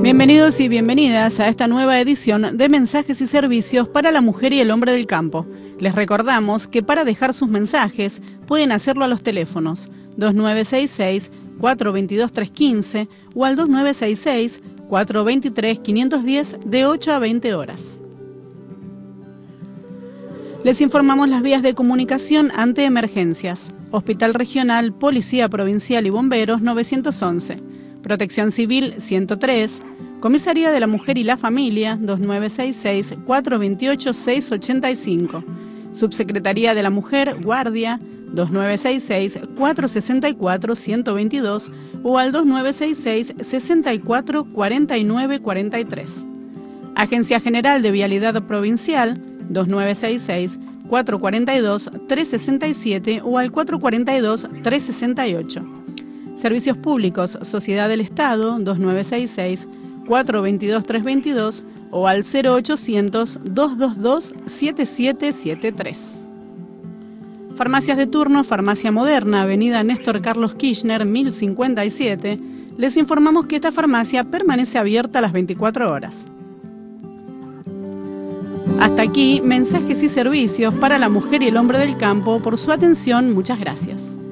Bienvenidos y bienvenidas a esta nueva edición de Mensajes y Servicios para la Mujer y el Hombre del Campo. Les recordamos que para dejar sus mensajes pueden hacerlo a los teléfonos 2966-422-315 o al 2966-423-510 de 8 a 20 horas. Les informamos las vías de comunicación ante emergencias. Hospital Regional, Policía Provincial y Bomberos 911. Protección Civil 103, Comisaría de la Mujer y la Familia 2966-428-685, Subsecretaría de la Mujer, Guardia 2966-464-122 o al 2966-64-4943. Agencia General de Vialidad Provincial 2966-442-367 o al 442-368. Servicios Públicos, Sociedad del Estado, 2966-422-322 o al 0800-222-7773. Farmacias de turno, Farmacia Moderna, Avenida Néstor Carlos Kirchner, 1057. Les informamos que esta farmacia permanece abierta a las 24 horas. Hasta aquí, mensajes y servicios para la mujer y el hombre del campo. Por su atención, muchas gracias.